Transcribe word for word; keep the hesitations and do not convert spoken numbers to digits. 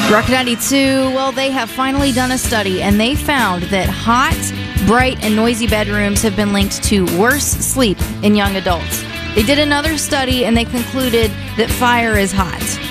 Rock ninety-two, well, they have finally done a study, and they found that hot, bright, and noisy bedrooms have been linked to worse sleep in young adults. They did another study, and they concluded that fire is hot.